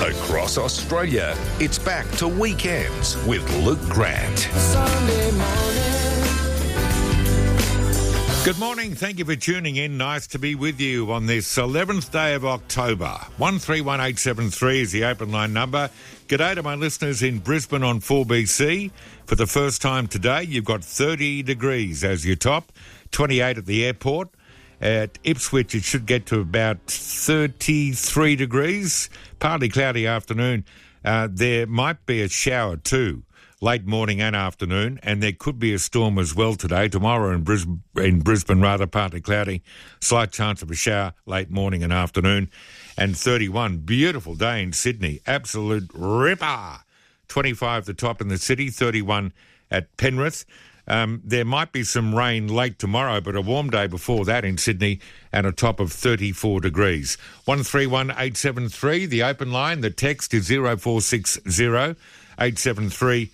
Across Australia, it's back to Weekends with Luke Grant. Sunday morning. Good morning. Thank you for tuning in. Nice to be with you on this 11th day of October. 131873 is the open line number. G'day to my listeners in Brisbane on 4BC. For the first time today, you've got 30 degrees as your top, 28 at the airport. At Ipswich, it should get to about 33 degrees. Partly cloudy afternoon. There might be a shower too, late morning and afternoon, and there could be a storm as well today. Tomorrow in Brisbane, rather partly cloudy. Slight chance of a shower late morning and afternoon. And 31, beautiful day in Sydney. Absolute ripper. 25 the top in the city, 31 at Penrith. There might be some rain late tomorrow, but a warm day before that in Sydney and a top of 34 degrees. 131873, the open line. The text is 0460 873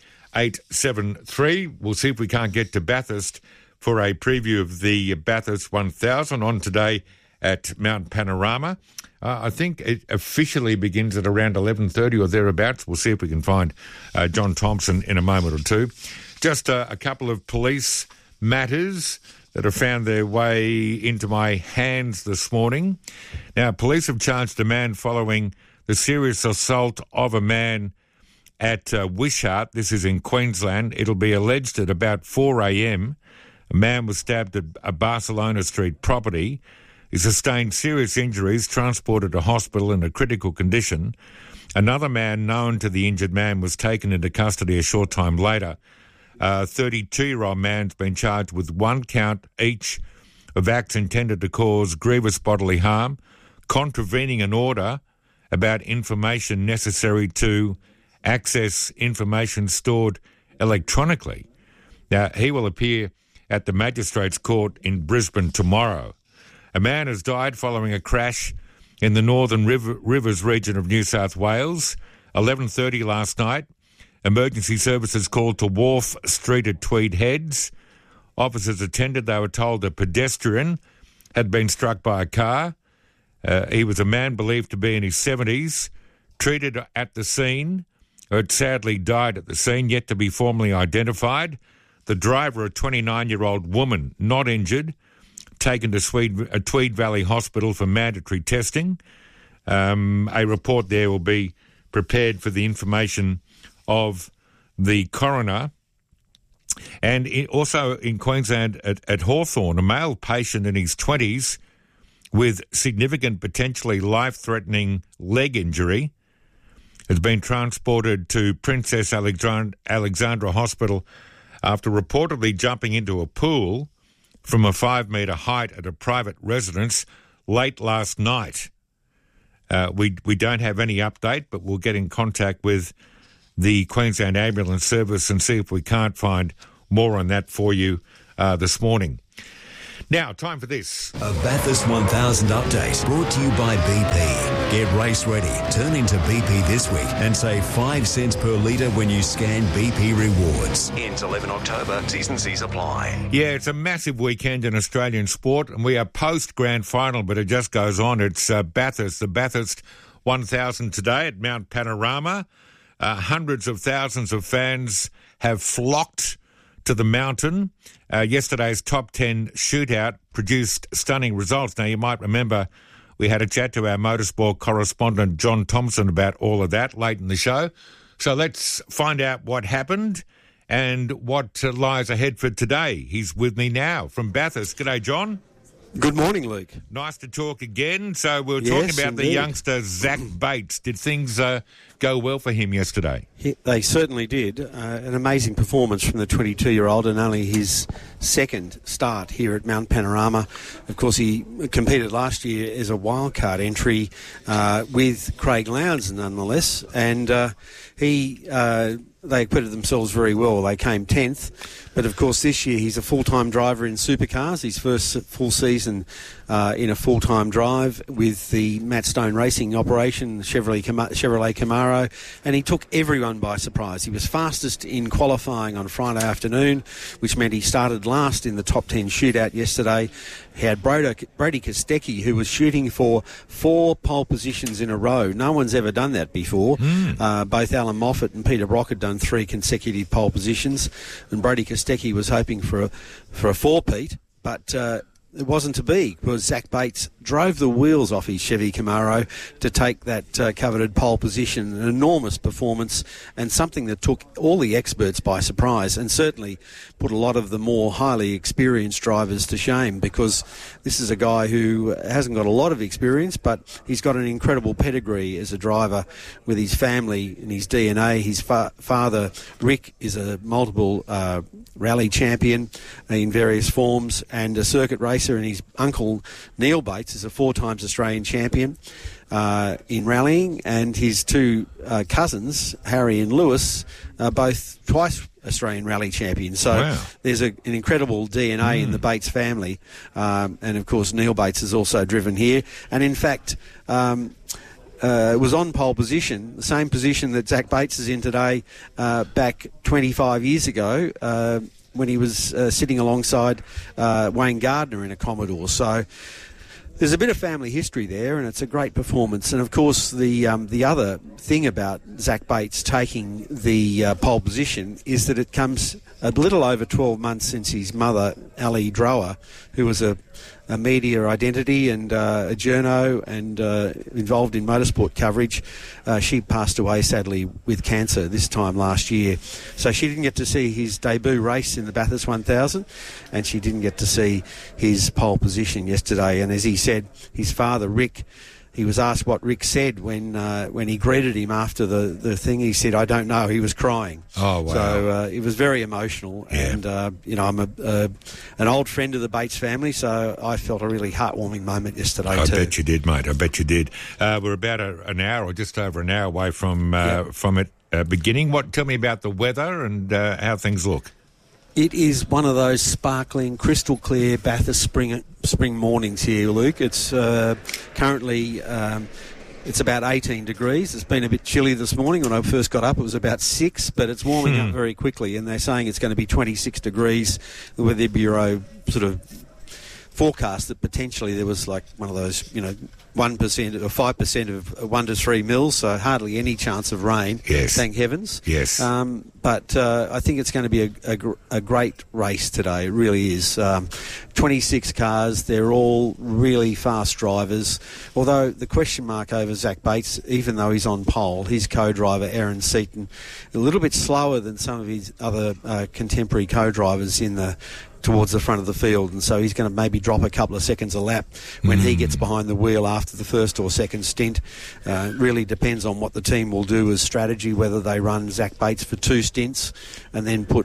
873. We'll see if we can't get to Bathurst for a preview of the Bathurst 1000 on today at Mount Panorama. I think it officially begins at around 11:30 or thereabouts. We'll see if we can find John Thompson in a moment or two. Just a couple of police matters that have found their way into my hands this morning. Now, police have charged a man following the serious assault of a man at Wishart. This is in Queensland. It'll be alleged at about 4 a.m. A man was stabbed at a Barcelona Street property. He sustained serious injuries, transported to hospital in a critical condition. Another man known to the injured man was taken into custody a short time later. A 32-year-old man's been charged with one count each of acts intended to cause grievous bodily harm, contravening an order about information necessary to access information stored electronically. Now, he will appear at the Magistrates Court in Brisbane tomorrow. A man has died following a crash in the Northern Rivers region of New South Wales, 11:30 last night. Emergency services called to Wharf Street at Tweed Heads. Officers attended. They were told a pedestrian had been struck by a car. He was a man believed to be in his 70s, treated at the scene, but sadly died at the scene, yet to be formally identified. The driver, a 29-year-old woman, not injured, taken to Tweed Valley Hospital for mandatory testing. A report there will be prepared for the information of the coroner. And also in Queensland at Hawthorn, a male patient in his 20s with significant, potentially life-threatening leg injury has been transported to Princess Alexandra Hospital after reportedly jumping into a pool from a 5-metre height at a private residence late last night. We don't have any update, but we'll get in contact with the Queensland Ambulance Service and see if we can't find more on that for you this morning. Now, time for this. A Bathurst 1000 update brought to you by BP. Get race ready. Turn into BP this week and save 5 cents per litre when you scan BP Rewards. Ends 11 October. T's and C's apply. Yeah, it's a massive weekend in Australian sport, and we are post-grand final, but it just goes on. It's Bathurst, the Bathurst 1000 today at Mount Panorama. Hundreds of thousands of fans have flocked to the mountain. Yesterday's top 10 shootout produced stunning results. Now, you might remember we had a chat to our motorsport correspondent, John Thompson, about all of that late in the show. So let's find out what happened and what lies ahead for today. He's with me now from Bathurst. G'day, John. Good morning, Luke. Nice to talk again. So we were talking about the youngster, Zach Bates. Did things go well for him yesterday? They certainly did. An amazing performance from the 22-year-old and only his second start here at Mount Panorama. Of course, he competed last year as a wildcard entry with Craig Lowndes, nonetheless, and he they acquitted themselves very well. They came 10th. But, of course, this year he's a full-time driver in supercars, his first full season in a full-time drive with the Matt Stone Racing operation, Chevrolet Camaro, and he took everyone by surprise. He was fastest in qualifying on Friday afternoon, which meant he started last in the top 10 shootout yesterday. He had Brody Kostecki, who was shooting for 4 pole positions in a row. No one's ever done that before. Both Alan Moffat and Peter Brock had done 3 consecutive pole positions, and Brody Kostecki was hoping for a 4-peat, but it wasn't to be, because Zach Bates drove the wheels off his Chevy Camaro to take that coveted pole position. An enormous performance, and something that took all the experts by surprise, and certainly put a lot of the more highly experienced drivers to shame, because this is a guy who hasn't got a lot of experience, but he's got an incredible pedigree as a driver with his family and his DNA. His father, Rick, is a multiple rally champion in various forms and a circuit racer, and his uncle Neil Bates is a 4 times Australian champion in rallying, and his 2 cousins, Harry and Lewis, are both twice Australian rally champions. So there's an incredible DNA in the Bates family, and of course Neil Bates has also driven here, and in fact was on pole position, the same position that Zach Bates is in today, back 25 years ago, when he was sitting alongside Wayne Gardner in a Commodore. So there's a bit of family history there, and it's a great performance. And of course, the other thing about Zach Bates taking the pole position is that it comes a little over 12 months since his mother, Ali Drower, who was a media identity and a journo and involved in motorsport coverage. She passed away, sadly, with cancer this time last year. So she didn't get to see his debut race in the Bathurst 1000, and she didn't get to see his pole position yesterday. And as he said, his father, Rick, he was asked what Rick said when he greeted him after the thing. He said, "I don't know." He was crying. Oh, wow. So it was very emotional. Yeah. And, I'm an old friend of the Bates family, so I felt a really heartwarming moment yesterday too. I bet you did, mate. I bet you did. We're about an hour or just over an hour away from it beginning. Tell me about the weather and how things look. It is one of those sparkling, crystal clear Bathurst spring mornings here, Luke. It's currently it's about 18 degrees. It's been a bit chilly this morning. When I first got up, it was about 6, but it's warming up very quickly, and they're saying it's going to be 26 degrees. The Weather Bureau sort of forecast that potentially there was like one of those, 1% or 5% of 1 to 3 mils, so hardly any chance of rain. Yes. Thank heavens. Yes. But I think it's going to be a great race today. It really is. 26 cars. They're all really fast drivers. Although the question mark over Zach Bates, even though he's on pole, his co-driver Aaron Seaton, a little bit slower than some of his other contemporary co-drivers towards the front of the field, and so he's going to maybe drop a couple of seconds a lap when he gets behind the wheel after the first or second stint. Really depends on what the team will do as strategy, whether they run Zach Bates for 2 stints and then put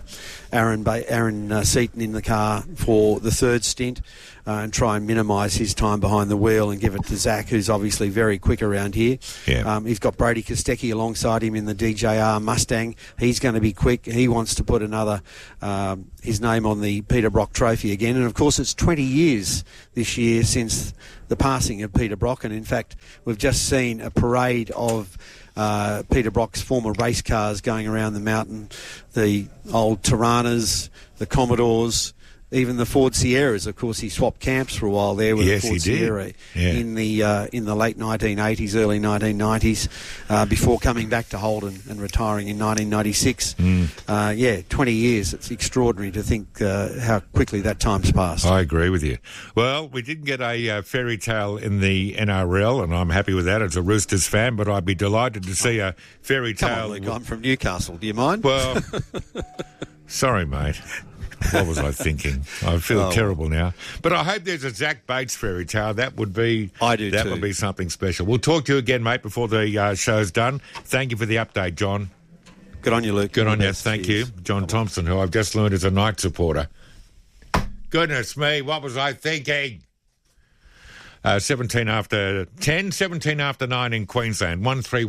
Aaron Seaton in the car for the 3rd stint, and try and minimise his time behind the wheel and give it to Zach, who's obviously very quick around here. Yeah. He's got Brody Kostecki alongside him in the DJR Mustang. He's going to be quick. He wants to put his name on the Peter Brock Trophy again. And, of course, it's 20 years this year since the passing of Peter Brock. And, in fact, we've just seen a parade of Peter Brock's former race cars going around the mountain, the old Tiranas, the Commodores, even the Ford Sierras. Of course, he swapped camps for a while there with the Ford Sierra in the late 1980s, early 1990s, before coming back to Holden and retiring in 1996. 20 years. It's extraordinary to think how quickly that time's passed. I agree with you. Well, we didn't get a fairy tale in the NRL, and I'm happy with that as a Roosters fan, but I'd be delighted to see a fairy tale. Come on, Luke, I'm from Newcastle. Do you mind? Well, sorry, mate. What was I thinking? I feel terrible now. But I hope there's a Zach Bates fairy tale. That would be... I do that too. Would be something special. We'll talk to you again, mate, before the show's done. Thank you for the update, John. Good on you, Luke. Good on you. Thank you. John Thompson, who I've just learned is a Knight supporter. Goodness me, what was I thinking? 17 after 10, 17 after 9 in Queensland,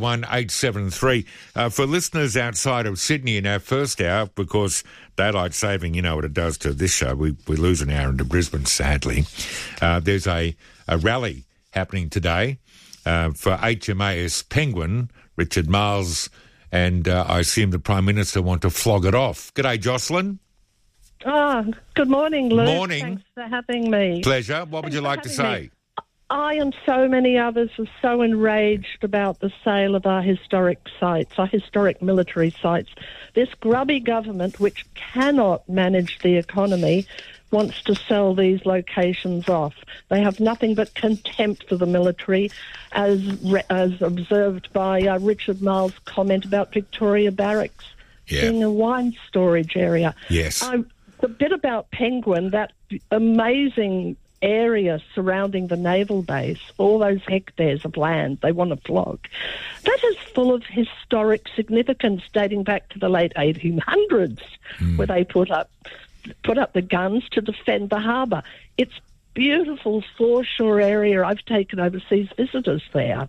131873. For listeners outside of Sydney in our first hour, because daylight saving, you know what it does to this show, we lose an hour into Brisbane, sadly. There's a rally happening today for HMAS Penguin, Richard Marles, and I assume the Prime Minister want to flog it off. G'day, Jocelyn. Oh, good morning, Luke. Morning. Thanks for having me. Pleasure. What would you like to say? I and so many others are so enraged about the sale of our historic sites, our historic military sites. This grubby government, which cannot manage the economy, wants to sell these locations off. They have nothing but contempt for the military, as observed by Richard Marles' comment about Victoria Barracks being a wine storage area. Yes. The bit about Penguin, that amazing area surrounding the naval base, all those hectares of land they want to flog, that is full of historic significance dating back to the late 1800s, where they put up the guns to defend the harbour. It's beautiful foreshore area. I've taken overseas visitors there.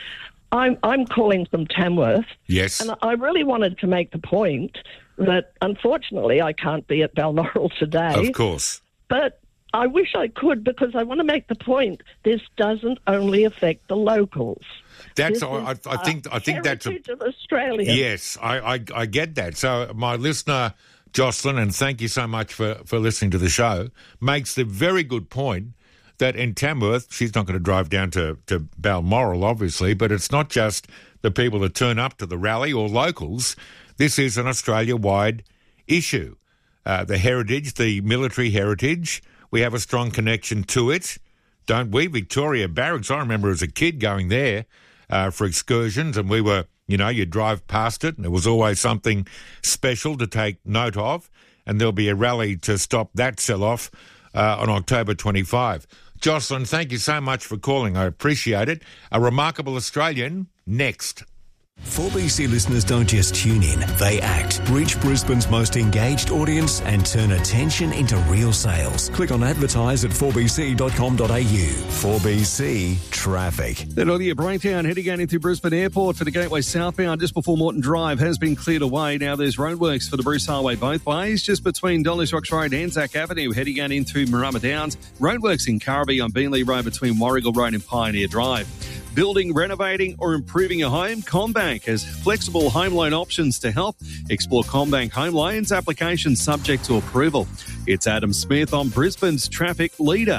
I'm calling from Tamworth. Yes. And I really wanted to make the point that, unfortunately, I can't be at Balmoral today. Of course. But I wish I could, because I want to make the point this doesn't only affect the locals. That's I think that's of Australia. Yes, I get that. So my listener, Jocelyn, and thank you so much for listening to the show, makes the very good point that in Tamworth, she's not going to drive down to Balmoral, obviously, but it's not just the people that turn up to the rally or locals. This is an Australia-wide issue. The heritage, the military heritage, we have a strong connection to it, don't we? Victoria Barracks, I remember as a kid going there for excursions, and we were, you'd drive past it, and it was always something special to take note of, and there'll be a rally to stop that sell-off on October 25. Jocelyn, thank you so much for calling. I appreciate it. A remarkable Australian next. 4BC listeners don't just tune in, they act. Reach Brisbane's most engaged audience and turn attention into real sales. Click on advertise at 4bc.com.au. 4BC Traffic. That earlier breakdown heading out into Brisbane Airport for the Gateway southbound just before Moreton Drive has been cleared away. Now there's roadworks for the Bruce Highway both ways, just between Dolly's Rocks Road and Anzac Avenue heading out into Marama Downs. Roadworks in Currabee on Beenleigh Road between Warrigal Road and Pioneer Drive. Building, renovating or improving your home? CommBank has flexible home loan options to help. Explore CommBank Home Loans, applications subject to approval. It's Adam Smith on Brisbane's traffic leader,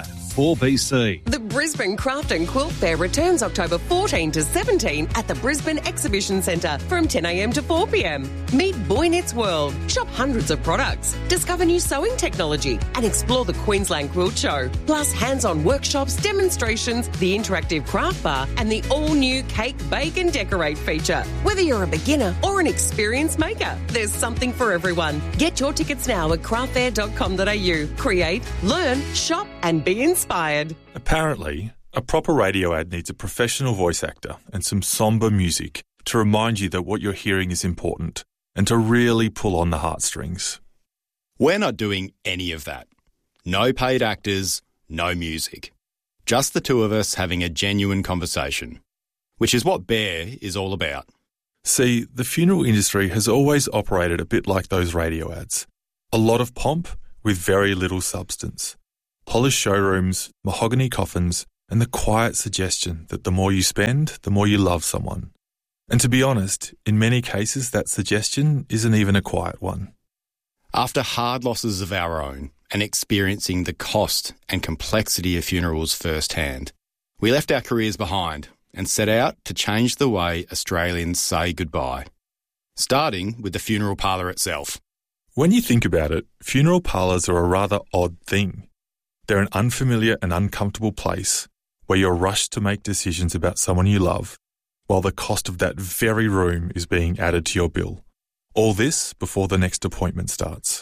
4BC. The Brisbane Craft and Quilt Fair returns October 14 to 17 at the Brisbane Exhibition Centre from 10 a.m. to 4 p.m. Meet Boy Knits World, shop hundreds of products, discover new sewing technology and explore the Queensland Quilt Show. Plus hands-on workshops, demonstrations, the interactive craft bar and the all-new Cake, Bake and Decorate feature. Whether you're a beginner or an experienced maker, there's something for everyone. Get your tickets now at craftfair.com.au. Create, learn, shop and be inspired. Apparently, a proper radio ad needs a professional voice actor and some sombre music to remind you that what you're hearing is important and to really pull on the heartstrings. We're not doing any of that. No paid actors, no music. Just the two of us having a genuine conversation, which is what Bear is all about. See, the funeral industry has always operated a bit like those radio ads. A lot of pomp with very little substance. Polished showrooms, mahogany coffins, and the quiet suggestion that the more you spend, the more you love someone. And to be honest, in many cases that suggestion isn't even a quiet one. After hard losses of our own and experiencing the cost and complexity of funerals firsthand, we left our careers behind and set out to change the way Australians say goodbye, starting with the funeral parlour itself. When you think about it, funeral parlours are a rather odd thing. They're an unfamiliar and uncomfortable place where you're rushed to make decisions about someone you love, while the cost of that very room is being added to your bill. All this before the next appointment starts.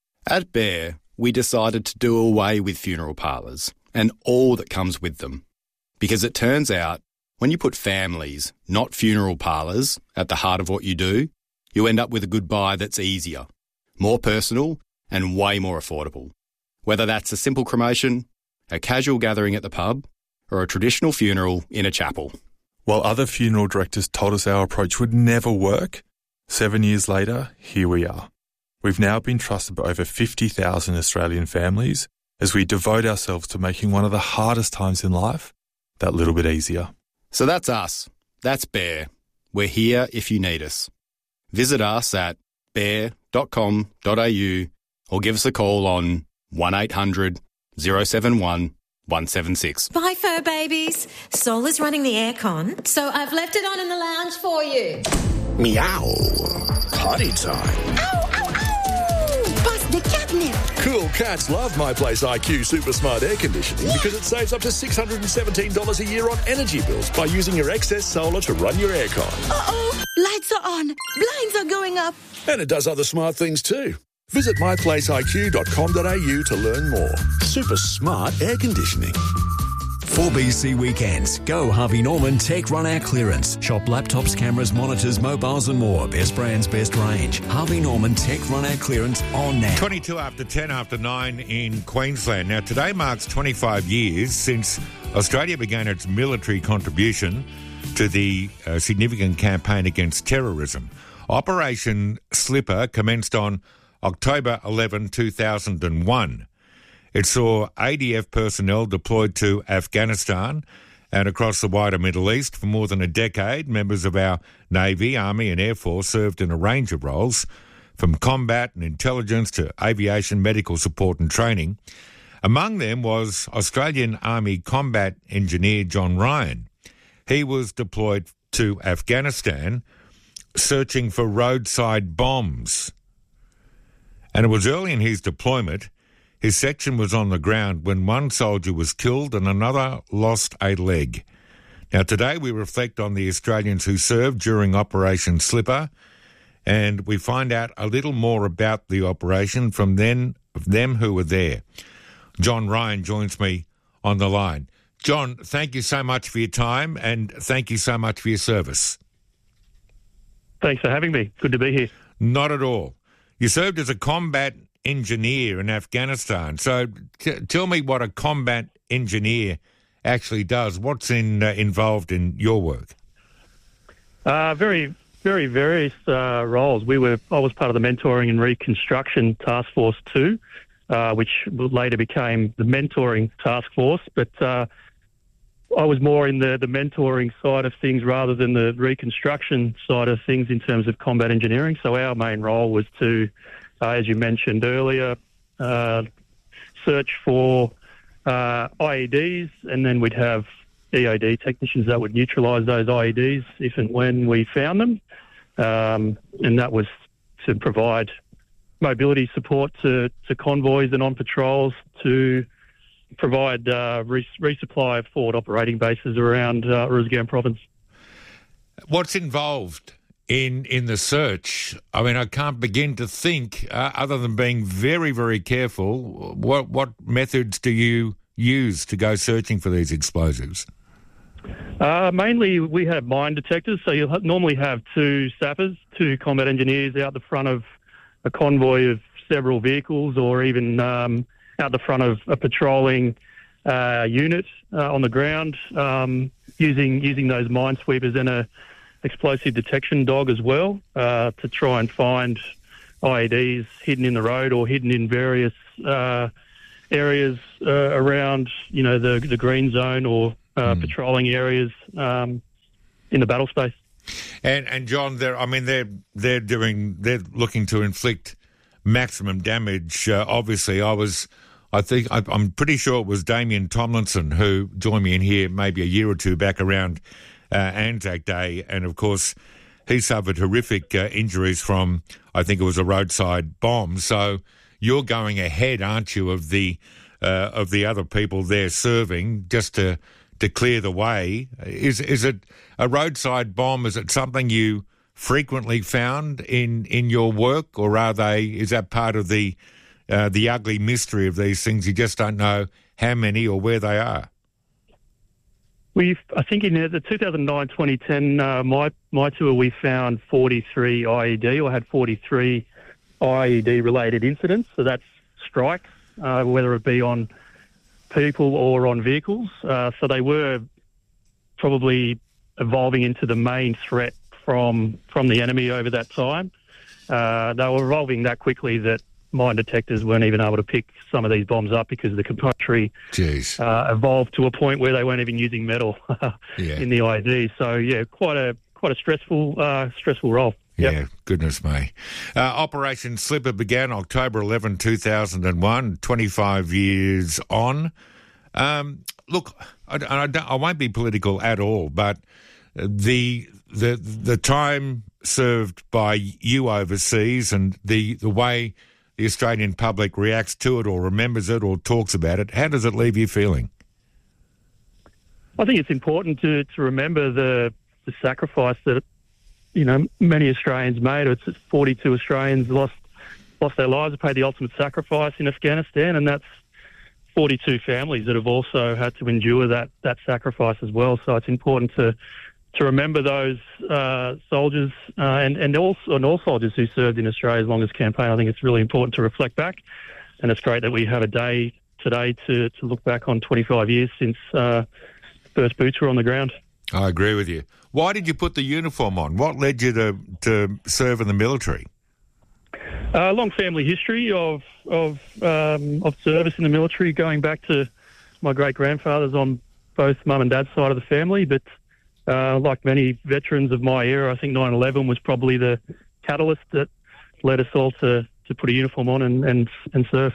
At Bear, we decided to do away with funeral parlours and all that comes with them. Because it turns out, when you put families, not funeral parlours, at the heart of what you do, you end up with a goodbye that's easier, more personal and way more affordable. Whether that's a simple cremation, a casual gathering at the pub, or a traditional funeral in a chapel. While other funeral directors told us our approach would never work, 7 years later, here we are. We've now been trusted by over 50,000 Australian families as we devote ourselves to making one of the hardest times in life that little bit easier. So that's us. That's Bear. We're here if you need us. Visit us at bear.com.au or give us a call on 1800 071 176. Bye, fur babies. Sol is running the aircon, so I've left it on in the lounge for you. Meow. Potty time. Ow, ow, ow! Bust the catnip. Cool cats love My Place IQ Super Smart Air Conditioning because it saves up to $617 a year on energy bills by using your excess solar to run your aircon. Uh-oh. Lights are on. Blinds are going up. And it does other smart things too. Visit myplaceiq.com.au to learn more. Super smart air conditioning. 4BC Weekends. Go Harvey Norman Tech Run Out Clearance. Shop laptops, cameras, monitors, mobiles and more. Best brands, best range. Harvey Norman Tech Run Out Clearance on now. 22 after 10 after 9 in Queensland. Now, today marks 25 years since Australia began its military contribution to the significant campaign against terrorism. Operation Slipper commenced on October 11, 2001. It saw ADF personnel deployed to Afghanistan and across the wider Middle East for more than a decade. Members of our Navy, Army and Air Force served in a range of roles, from combat and intelligence to aviation, medical support and training. Among them was Australian Army combat engineer John Ryan. He was deployed to Afghanistan searching for roadside bombs. And it was early in his deployment. His section was on the ground when one soldier was killed and another lost a leg. Now, today we reflect on the Australians who served during Operation Slipper, and we find out a little more about the operation from them who were there. John Ryan joins me on the line. John, thank you so much for your time and thank you so much for your service. Thanks for having me. Good to be here. Not at all. You served as a combat engineer in Afghanistan. So tell me what a combat engineer actually does. What's involved in your work? Very various roles. I was part of the Mentoring and Reconstruction Task Force 2, which later became the Mentoring Task Force. But I was more in the mentoring side of things rather than the reconstruction side of things in terms of combat engineering. So our main role was to, as you mentioned earlier, search for IEDs, and then we'd have EOD technicians that would neutralise those IEDs if and when we found them. And that was to provide mobility support to convoys and on patrols, to provide resupply of forward operating bases around Uruzgan province. What's involved in the search? I mean, I can't begin to think, other than being very, very careful, what methods do you use to go searching for these explosives? Mainly we have mine detectors, so you'll normally have two sappers, two combat engineers out the front of a convoy of several vehicles, or even out the front of a patrolling unit on the ground, using those minesweepers and a explosive detection dog as well, to try and find IEDs hidden in the road or hidden in various areas around, the green zone or patrolling areas in the battle space. And John, they're looking to inflict maximum damage. Obviously, I'm pretty sure it was Damien Tomlinson who joined me in here maybe a year or two back around Anzac Day, and of course he suffered horrific injuries from, I think it was a roadside bomb. So you're going ahead, aren't you, of the other people there serving, just to clear the way. Is it a roadside bomb? Is it something you frequently found in your work, or is that part of the ugly mystery of these things? You just don't know how many or where they are. I think in the 2009-2010 my tour, we found 43 IED, or had 43 IED related incidents. So that's strikes, whether it be on people or on vehicles. So they were probably evolving into the main threat from the enemy over that time. They were evolving that quickly that mine detectors weren't even able to pick some of these bombs up because the componentry evolved to a point where they weren't even using metal in the IED. So yeah, quite a stressful role. Yeah, goodness me. Operation Slipper began October 11, 2001, 25 years on. Look, I won't be political at all, but the time served by you overseas and the way the Australian public reacts to it or remembers it or talks about it, how does it leave you feeling? I think it's important to remember the sacrifice that, many Australians made. It's 42 Australians lost their lives, paid the ultimate sacrifice in Afghanistan, and that's 42 families that have also had to endure that sacrifice as well. So it's important to remember those soldiers and all soldiers who served in Australia's longest campaign. I think it's really important to reflect back, and it's great that we have a day today to look back on 25 years since first boots were on the ground. I agree with you. Why did you put the uniform on? What led you to serve in the military? Long family history of service in the military, going back to my great-grandfathers on both mum and dad's side of the family. But like many veterans of my era, I think 9/11 was probably the catalyst that led us all to put a uniform on and serve.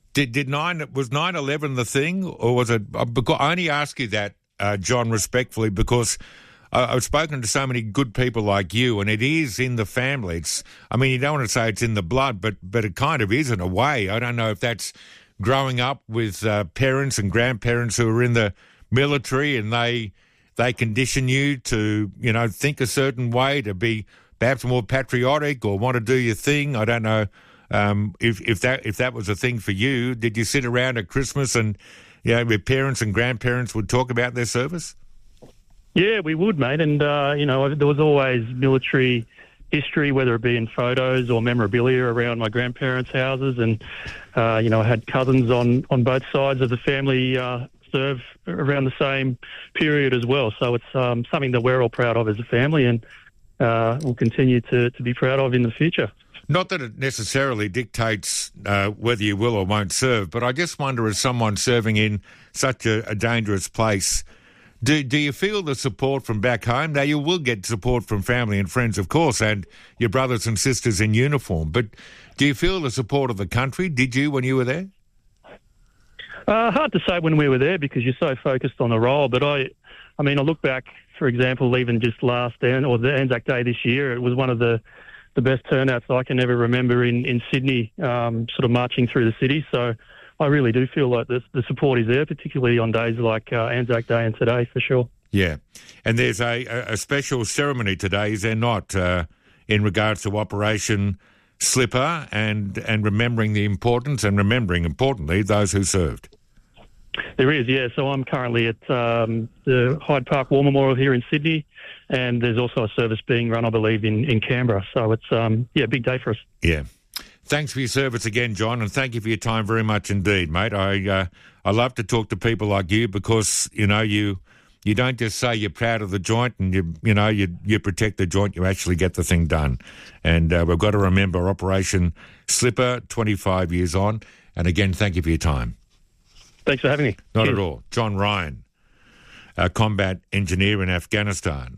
Was 9/11 the thing, or was it? I only ask you that, John, respectfully, because I've spoken to so many good people like you, and it is in the family. You don't want to say it's in the blood, but it kind of is in a way. I don't know if that's growing up with parents and grandparents who are in the military and they condition you to, think a certain way, to be perhaps more patriotic or want to do your thing. I don't know if that was a thing for you. Did you sit around at Christmas and, your parents and grandparents would talk about their service? Yeah, we would, mate. And, there was always military history, whether it be in photos or memorabilia around my grandparents' houses. And, I had cousins on both sides of the family serve around the same period as well. So it's something that we're all proud of as a family and we'll continue to be proud of in the future. Not that it necessarily dictates whether you will or won't serve, but I just wonder, as someone serving in such a dangerous place, do you feel the support from back home? Now, you will get support from family and friends, of course, and your brothers and sisters in uniform, but do you feel the support of the country? Did you when you were there? Hard to say when we were there because you're so focused on the role, but I look back, for example, even just the Anzac Day this year, it was one of the best turnouts I can ever remember in Sydney, sort of marching through the city. So I really do feel like the support is there, particularly on days like Anzac Day and today, for sure. Yeah, and there's a special ceremony today, is there not, in regards to Operation Slipper and remembering the importance and remembering, importantly, those who served? There is, yeah. So I'm currently at the Hyde Park War Memorial here in Sydney, and there's also a service being run, I believe, in Canberra. So it's, a big day for us. Yeah. Thanks for your service again, John, and thank you for your time very much indeed, mate. I love to talk to people like you because, you don't just say you're proud of the joint and you protect the joint, you actually get the thing done. And we've got to remember Operation Slipper, 25 years on. And again, thank you for your time. Thanks for having me. Not at all. John Ryan, a combat engineer in Afghanistan.